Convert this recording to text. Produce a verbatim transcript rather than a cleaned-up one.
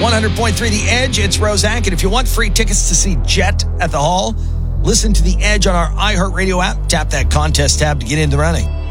one hundred point three The Edge, it's Roseanne. And if you want free tickets to see Jet at the Hall, listen to The Edge on our iHeartRadio app. Tap that contest tab to get in the running.